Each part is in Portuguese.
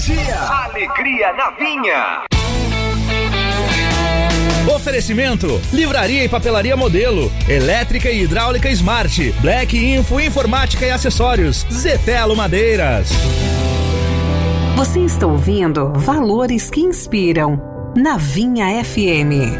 Alegria na Vinha. Oferecimento: Livraria e Papelaria Modelo, Elétrica e Hidráulica Smart, Black Info Informática e Acessórios, Zetelo Madeiras. Você está ouvindo Valores que Inspiram, na Vinha FM.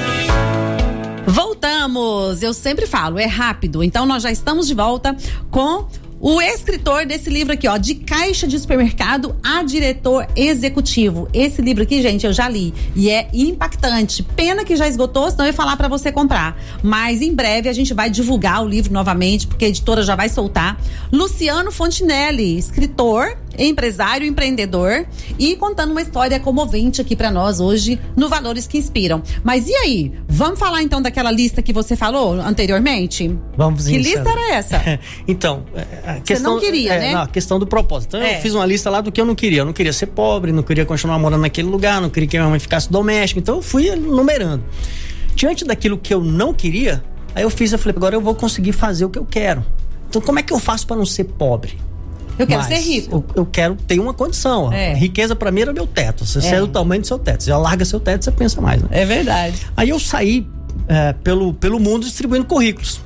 Voltamos! Eu sempre falo, é rápido. Então nós já estamos de volta com o escritor desse livro aqui, ó, De Caixa de Supermercado a Diretor Executivo. Esse livro aqui, gente, eu já li e é impactante. Pena que já esgotou, senão eu ia falar pra você comprar. Mas em breve a gente vai divulgar o livro novamente, porque a editora já vai soltar. Luciano Fontinelli, escritor, empresário, empreendedor, e contando uma história comovente aqui pra nós hoje no Valores que Inspiram. Mas e aí? Vamos falar então daquela lista que você falou anteriormente? Vamos sim. Que lista era essa? Então, a questão, você não queria, né? Não, a questão do propósito. Então, eu fiz uma lista lá do que eu não queria. Eu não queria ser pobre, não queria continuar morando naquele lugar, não queria que minha mãe ficasse doméstica. Então eu fui numerando. Diante daquilo que eu não queria, aí eu falei, agora eu vou conseguir fazer o que eu quero. Então como é que eu faço para não ser pobre? Eu quero ser rico. Eu quero ter uma condição. Riqueza pra mim era meu teto. Você sai do tamanho do seu teto. Você alarga seu teto, você pensa mais, né? É verdade. Aí eu saí pelo mundo distribuindo currículos,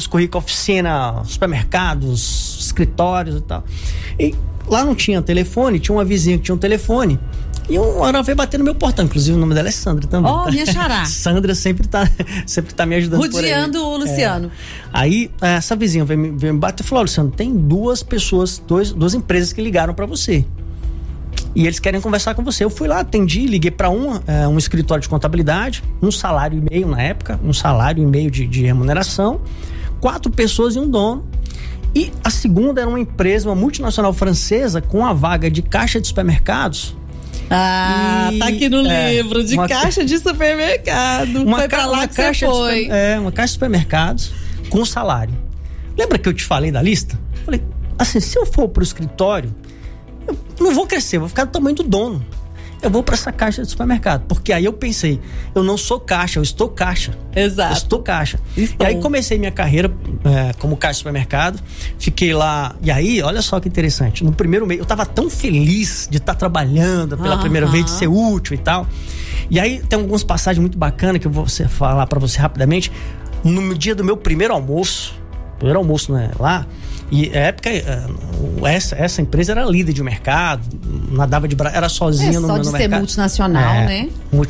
oficina, supermercados, escritórios e tal. E lá não tinha telefone, tinha uma vizinha que tinha um telefone. E uma hora veio bater no meu portão. Inclusive o nome dela é Sandra também. Oh, minha xará. Sandra sempre tá me ajudando. Rodeando o Luciano. Aí essa vizinha veio me bater e falou: Luciano, tem duas empresas que ligaram pra você. E eles querem conversar com você. Eu fui lá, atendi, liguei pra um escritório de contabilidade, $1,5 salário na época, $1,5 salário de remuneração, 4 pessoas e um dono. E a segunda era uma empresa, uma multinacional francesa, com a vaga de caixa de supermercados. Tá aqui no livro, de caixa de supermercado. Foi pra lá que você foi. Uma caixa de supermercados com salário. Lembra que eu te falei da lista? Eu falei, assim, se eu for pro escritório, eu não vou crescer, vou ficar do tamanho do dono. Eu vou pra essa caixa de supermercado. Porque aí eu pensei, eu não sou caixa, eu estou caixa. Exato. Eu estou caixa. E aí comecei minha carreira como caixa de supermercado. Fiquei lá. E aí, olha só que interessante. No primeiro mês, eu tava tão feliz de estar trabalhando pela primeira vez, de ser útil e tal. E aí tem algumas passagens muito bacanas que eu vou falar pra você rapidamente. No dia do meu primeiro almoço, né, lá. E na época, essa empresa era líder de mercado, nadava de braço, era sozinha no mercado. Só de ser multinacional, né?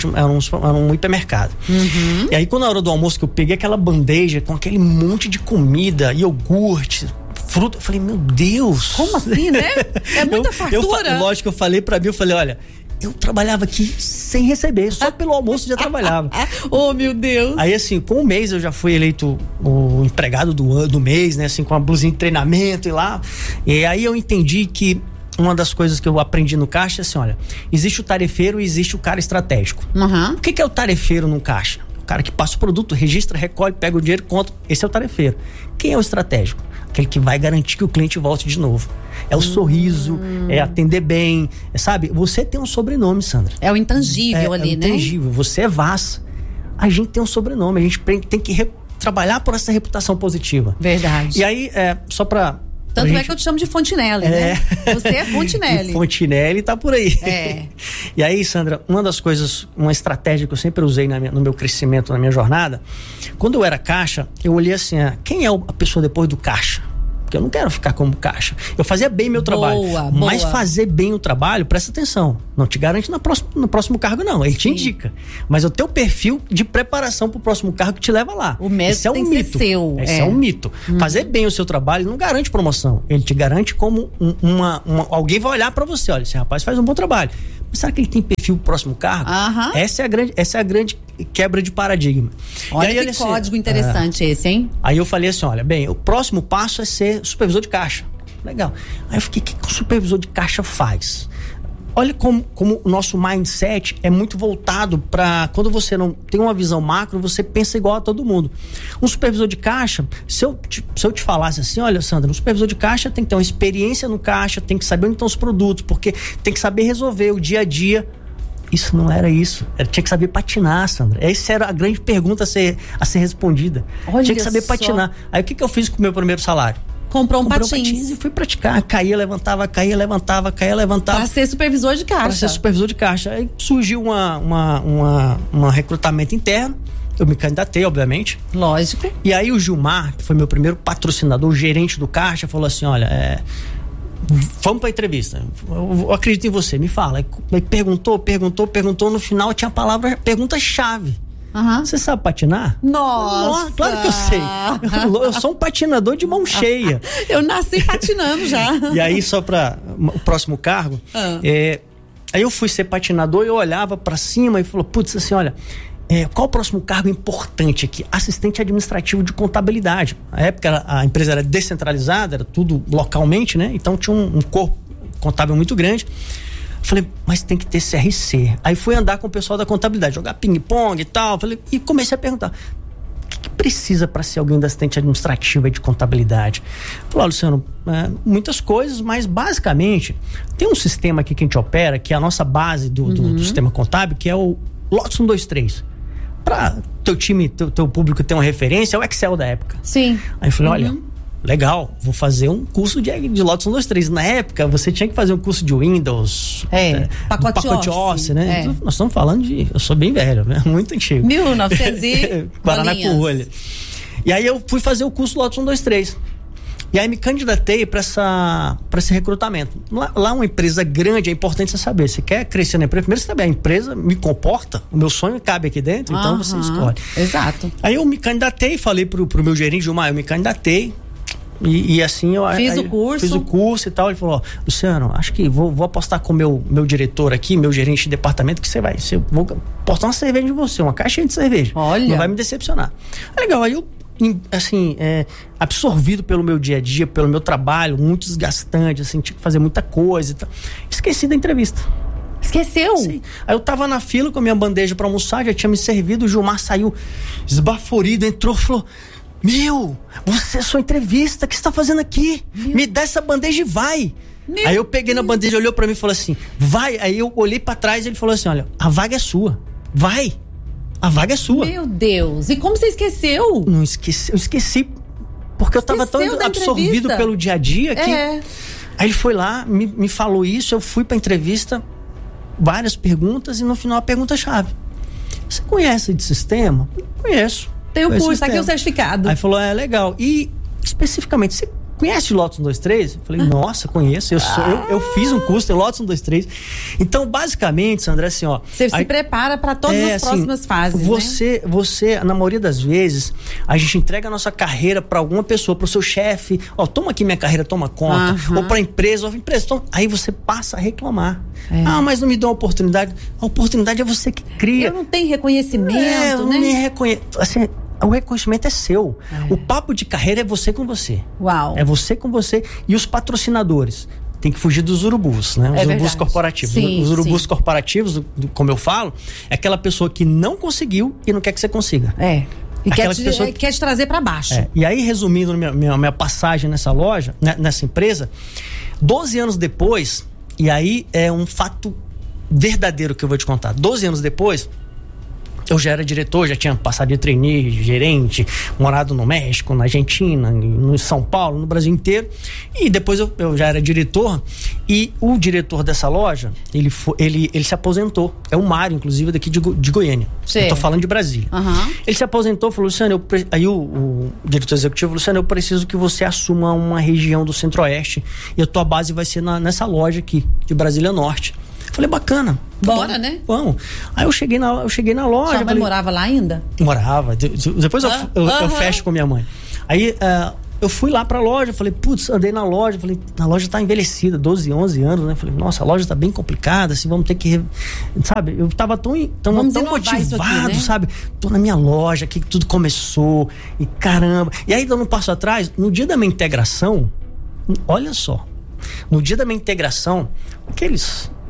Era um hipermercado. Uhum. E aí, quando na hora do almoço, que eu peguei aquela bandeja com aquele monte de comida, iogurte, fruta, eu falei, meu Deus! Como assim, né? É muita fartura. Lógico que eu falei pra mim, olha, eu trabalhava aqui sem receber, só pelo almoço já trabalhava. Oh, meu Deus! Aí, assim, com um mês eu já fui eleito o empregado do mês, né? Assim, com uma blusinha de treinamento e lá. E aí eu entendi que uma das coisas que eu aprendi no caixa é assim, olha, existe o tarefeiro e existe o cara estratégico. Uhum. O que é o tarefeiro no caixa? O cara que passa o produto, registra, recolhe, pega o dinheiro, conta. Esse é o tarefeiro. Quem é o estratégico? Aquele que vai garantir que o cliente volte de novo. É o sorriso, é atender bem, sabe? Você tem um sobrenome, Sandra. É o intangível ali, né? É o intangível, você é Vaz. A gente tem um sobrenome, a gente tem que trabalhar por essa reputação positiva. Verdade. E aí, só pra... Tanto é que eu te chamo de Fontinelli, né? Você é Fontinelli. Fontinelli tá por aí. É. E aí, Sandra, uma estratégia que eu sempre usei no meu crescimento, na minha jornada, quando eu era caixa, eu olhei assim, quem é a pessoa depois do caixa? Porque eu não quero ficar como caixa. Eu fazia bem meu trabalho. Mas fazer bem o trabalho, presta atenção, não te garante no próximo cargo, não. Ele te indica. Mas o teu perfil de preparação pro próximo cargo que te leva lá. O mérito tem que ser seu. Esse é um mito. Fazer bem o seu trabalho não garante promoção. Ele te garante como alguém vai olhar pra você. Olha, esse rapaz faz um bom trabalho. Mas será que ele tem perfil pro próximo cargo? Essa é a grande quebra de paradigma. Olha, e aí, que código interessante esse, hein? Aí eu falei assim, olha, bem, o próximo passo é ser supervisor de caixa. Legal. Aí eu fiquei, o que o supervisor de caixa faz? Olha como o nosso mindset é muito voltado para quando você não tem uma visão macro, você pensa igual a todo mundo. Um supervisor de caixa, se eu te falasse assim, olha, Sandra, um supervisor de caixa tem que ter uma experiência no caixa, tem que saber onde estão os produtos, porque tem que saber resolver o dia a dia. Isso não era isso. Tinha que saber patinar, Sandra. Essa era a grande pergunta a ser respondida. Olha, tinha que saber patinar. Aí o que eu fiz com o meu primeiro salário? Comprou um Comprei patins. E fui praticar. Caía, levantava. Pra ser supervisor de caixa. Para ser supervisor de caixa. Aí surgiu um recrutamento interno. Eu me candidatei, obviamente. Lógico. E aí o Gilmar, que foi meu primeiro patrocinador, o gerente do caixa, falou assim, olha, vamos pra entrevista. Eu acredito em você, me fala. Aí perguntou, no final tinha a palavra pergunta-chave. Você sabe patinar? Nossa! Claro que eu sei. Eu sou um patinador de mão cheia. Eu nasci patinando já. E aí, só para o próximo cargo, aí eu fui ser patinador e eu olhava para cima e falou, putz, assim, olha, qual o próximo cargo importante aqui? Assistente administrativo de contabilidade. Na época a empresa era descentralizada, era tudo localmente, né? Então tinha um corpo contábil muito grande. Falei, mas tem que ter CRC. Aí fui andar com o pessoal da contabilidade, jogar ping-pong e tal. E comecei a perguntar, o que precisa para ser alguém da assistente administrativa e de contabilidade? Falei, Luciano, muitas coisas, mas basicamente tem um sistema aqui que a gente opera, que é a nossa base do sistema contábil, que é o Lotus 123. Para teu time, teu público ter uma referência, é o Excel da época. Sim. Aí eu falei, olha, legal, vou fazer um curso de Lotus 123. Na época, você tinha que fazer um curso de Windows. Pacote Office, né? Nós estamos falando eu sou bem velho, né? Muito antigo. 1900 e... Paraná por rolha. E aí eu fui fazer o curso Lotus 123. E aí me candidatei para esse recrutamento. Lá uma empresa grande, é importante você saber. Você quer crescer na empresa, primeiro você saber, a empresa me comporta, o meu sonho cabe aqui dentro, então você escolhe. Exato. Aí eu me candidatei, falei pro meu gerente, Gilmar, eu me candidatei. E assim eu fiz o curso e tal. Ele falou, Luciano, acho que vou apostar com o meu diretor aqui, meu gerente de departamento, que vou apostar uma cerveja de você, uma caixinha de cerveja. Olha. Não vai me decepcionar. Legal, aí eu assim, absorvido pelo meu dia a dia, pelo meu trabalho, muito desgastante, assim, tinha que fazer muita coisa e tal. Esqueci da entrevista. Esqueceu? Sim. Aí eu tava na fila com a minha bandeja pra almoçar, já tinha me servido, o Gilmar saiu esbaforido, entrou, falou, você é sua entrevista, o que você tá fazendo aqui? Me dá essa bandeja e vai. Aí eu peguei na bandeja, olhou pra mim e falou assim, vai. Aí eu olhei pra trás e ele falou assim, olha, a vaga é sua, vai. A vaga é sua. Meu Deus, e como você esqueceu? Não esqueci, eu esqueci porque eu tava tão absorvido pelo dia a dia que... Aí ele foi lá, me falou isso, eu fui pra entrevista, várias perguntas e no final a pergunta-chave. Você conhece de sistema? Conheço. Tem o curso, tá aqui o certificado. Aí falou, legal. E especificamente, você conhece Lotus 123? Eu falei, nossa, conheço. Eu fiz um curso de Lotus 123. Então, basicamente, Sandra, assim, ó. Você se prepara para todas as próximas fases. Você, na maioria das vezes, a gente entrega a nossa carreira para alguma pessoa, pro seu chefe. Ó, toma aqui minha carreira, toma conta. Ou pra empresa, toma. Aí você passa a reclamar. Mas não me dá uma oportunidade. A oportunidade é você que cria. Eu não tenho reconhecimento, eu não me reconheço. Assim, o reconhecimento é seu. O papo de carreira é você com você. Uau. É você com você. E os patrocinadores. Tem que fugir dos urubus, né? Os urubus corporativos. Sim, os urubus corporativos, como eu falo, é aquela pessoa que não conseguiu e não quer que você consiga. E quer te trazer para baixo. E aí, resumindo minha passagem nessa loja, nessa empresa, 12 anos depois, e aí é um fato verdadeiro que eu vou te contar. 12 anos depois, eu já era diretor, já tinha passado de trainee, gerente, morado no México, na Argentina, no São Paulo, no Brasil inteiro. E depois eu já era diretor. E o diretor dessa loja, ele se aposentou. É o Mário, inclusive, daqui de Goiânia. Eu tô falando de Brasília. Ele se aposentou, falou, Luciano, aí o diretor executivo, Luciano, eu preciso que você assuma uma região do Centro-Oeste. E a tua base vai ser nessa loja aqui, de Brasília Norte. Falei, bacana. Bora, né? Vamos. Aí eu cheguei na loja. Sua mãe morava lá ainda? Morava. Depois eu fecho com minha mãe. Aí eu fui lá pra loja, falei, putz, andei na loja, falei, a loja tá envelhecida, 12, 11 anos, né? Falei, nossa, a loja tá bem complicada, assim, vamos ter que... Sabe, eu tava tão motivado, aqui, né? Sabe? Tô na minha loja, aqui que tudo começou, e caramba. E aí, dando um passo atrás, no dia da minha integração, olha só, no dia da minha integração, aqueles